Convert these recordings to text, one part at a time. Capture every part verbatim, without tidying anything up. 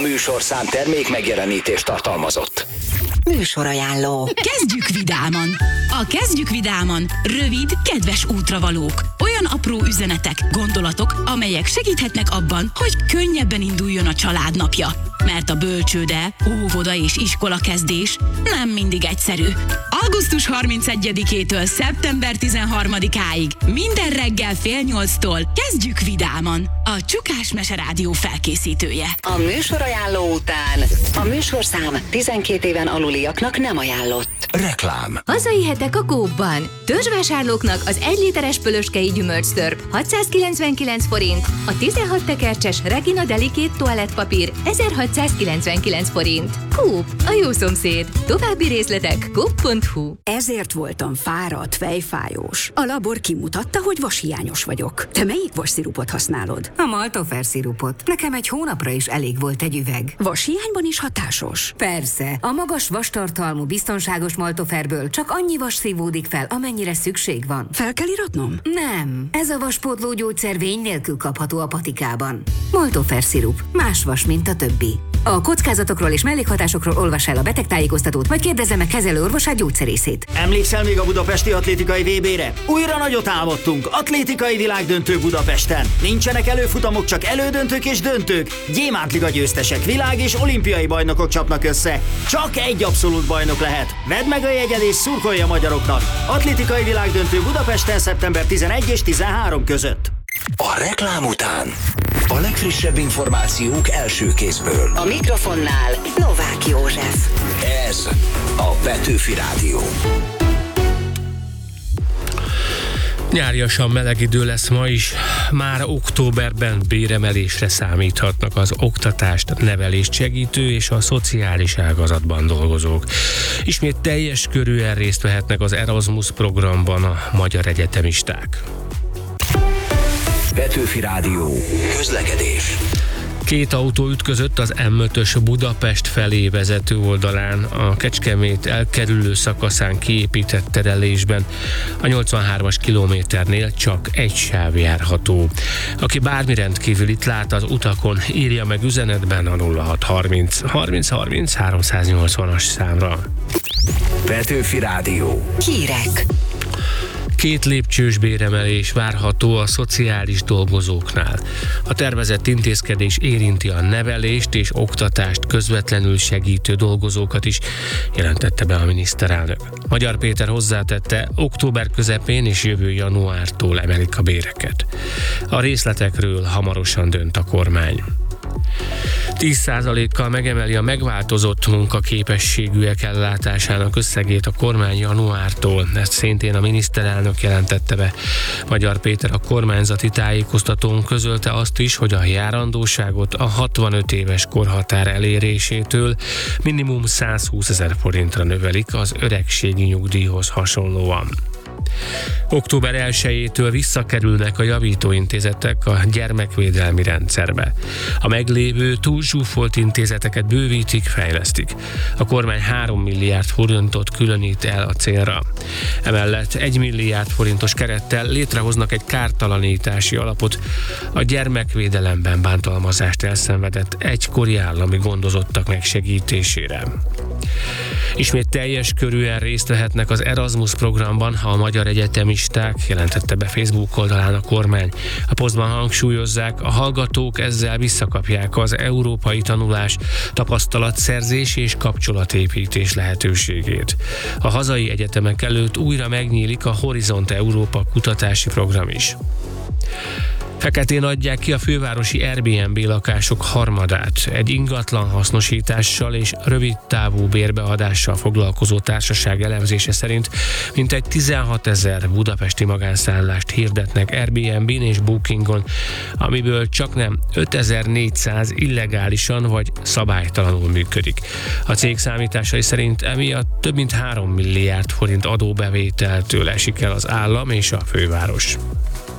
műsorszám termék megjelenítést tartalmazott. Műsorajánló. Kezdjük vidáman! A Kezdjük vidáman rövid, kedves útravalók. Olyan apró üzenetek, gondolatok, amelyek segíthetnek abban, hogy könnyebben induljon a család napja. Mert a bölcsőde, óvoda és iskola kezdés nem mindig egyszerű. augusztus harmincegyedikétől szeptember tizenharmadikáig minden reggel fél nyolctól Kezdjük vidáman. A Csukás Mese Rádió felkészítője. A műsorajánló után a műsorszám tizenkét éven aluliaknak nem ajánlott. Reklám. Hazai hetek a Coop-ban. Törzsvásárlóknak az egy literes pölöskei gyümölcstörp hatszázkilencvenkilenc forint, a tizenhat tekercses Regina Delicate toalettpapír ezerhatszázkilencvenkilenc forint. Coop, a jó szomszéd. További részletek coop pont hu. Ezért voltam fáradt, fejfájós. A labor kimutatta, hogy vashiányos vagyok. Te melyik vasszirupot használod? A Maltofer szirupot. Nekem egy hónapra is elég volt egy üveg. Vashiányban is hatásos? Persze. A magas vastartalmú, biztonságos Maltoferből csak annyi vas szívódik fel, amennyire szükség van. Fel kell iratnom? Nem. Ez a vaspótló gyógyszer vény nélkül kapható a patikában. Maltofer szirup. Más vas, mint a többi. A kockázatokról és mellékhatásokról olvass el a betegtájékoztatót, vagy kérdezze meg kezelőorvosát, gyógyszerészét. Emlékszel még a budapesti atlétikai vé bére? Újra nagyot álmodtunk. Atlétikai világdöntő Budapesten. Nincsenek előfutamok, csak elődöntők és döntők. Gyémántliga győztesek, világ és olimpiai bajnokok csapnak össze. Csak egy abszolút bajnok lehet. Vedd meg a jegyed és szurkolj a magyaroknak. Atlétikai világdöntő Budapesten szeptember tizenegy és tizenhárom között. A reklám után a legfrissebb információk első kézből. A mikrofonnál Novák József. Ez a Petőfi Rádió. Nyáriasan meleg idő lesz ma is. Már októberben béremelésre számíthatnak az oktatást, nevelést segítő és a szociális ágazatban dolgozók. Ismét teljes körűen részt vehetnek az Erasmus programban a magyar egyetemisták. Petőfi Rádió. Közlekedés. Két autó ütközött az em ötös Budapest felé vezető oldalán, a Kecskemét elkerülő szakaszán kiépített terelésben. A nyolcvanhármas kilométernél csak egy sáv járható. Aki bármi rendkívülit lát az utakon, írja meg üzenetben a nulla hat harminc harminc harminc háromszáznyolcvanas számra. Petőfi Rádió. Hírek. Két lépcsős béremelés várható a szociális dolgozóknál. A tervezett intézkedés érinti a nevelést és oktatást közvetlenül segítő dolgozókat is, jelentette be a miniszterelnök. Magyar Péter hozzátette, október közepén és jövő januártól emelik a béreket. A részletekről hamarosan dönt a kormány. tíz százalékkal megemeli a megváltozott munkaképességűek ellátásának összegét a kormány januártól. Ezt szintén a miniszterelnök jelentette be. Magyar Péter a kormányzati tájékoztatón közölte azt is, hogy a járandóságot a hatvanöt éves korhatár elérésétől minimum százhúszezer forintra növelik az öregségi nyugdíjhoz hasonlóan. október elsejétől visszakerülnek a javítóintézetek a gyermekvédelmi rendszerbe. A meglévő túlzsúfolt intézeteket bővítik, fejlesztik. A kormány három milliárd forintot különít el a célra. Emellett egy milliárd forintos kerettel létrehoznak egy kártalanítási alapot a gyermekvédelemben bántalmazást elszenvedett egykori állami gondozottak megsegítésére. Ismét teljes körűen részt vehetnek az Erasmus programban a magyar egyetemisták, jelentette be Facebook oldalán a kormány. A posztban hangsúlyozzák, a hallgatók ezzel visszakapják az európai tanulás, tapasztalatszerzés és kapcsolatépítés lehetőségét. A hazai egyetemek előtt újra megnyílik a Horizont Európa kutatási program is. Feketén adják ki a fővárosi Airbnb lakások harmadát. Egy ingatlan hasznosítással és rövid távú bérbeadással foglalkozó társaság elemzése szerint mintegy tizenhatezer budapesti magánszállást hirdetnek Airbnb-n és Bookingon, amiből csaknem ötezer-négyszáz illegálisan vagy szabálytalanul működik. A cég számításai szerint emiatt több mint három milliárd forint adóbevételtől esik el az állam és a főváros.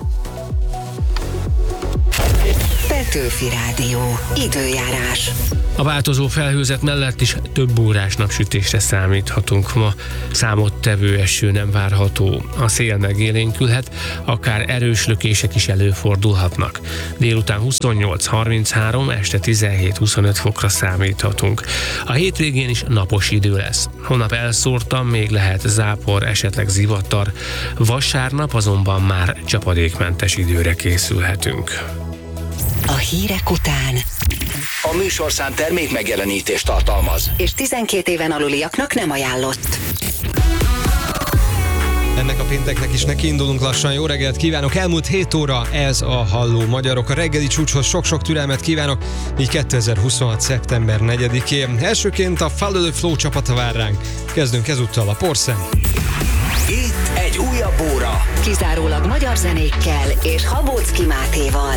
Petőfi Rádió. Időjárás. A változó felhőzet mellett is több órás napsütésre számíthatunk ma. Számottevő eső nem várható. A szél megélénkülhet, akár erős lökések is előfordulhatnak. Délután huszonnyolc harminchárom, este tizenhét huszonöt fokra számíthatunk. A hétvégén is napos idő lesz. Holnap elszórtan még lehet zápor, esetleg zivatar. Vasárnap azonban már csapadékmentes időre készülhetünk. A hírek után. A műsorszám termék megjelenítést tartalmaz. És tizenkét éven aluliaknak nem ajánlott. Ennek a pénteknek is nekiindulunk lassan. Jó reggelt kívánok! Elmúlt hét óra ez a Halló Magyarok. A reggeli csúcshoz sok-sok türelmet kívánok, így kétezer-huszonhat. szeptember negyedikén. Elsőként a Follow the Flow csapata vár ránk. Kezdünk ezúttal a Porszem. Itt egy újabb óra. Kizárólag magyar zenékkel és Habóczki Mátéval.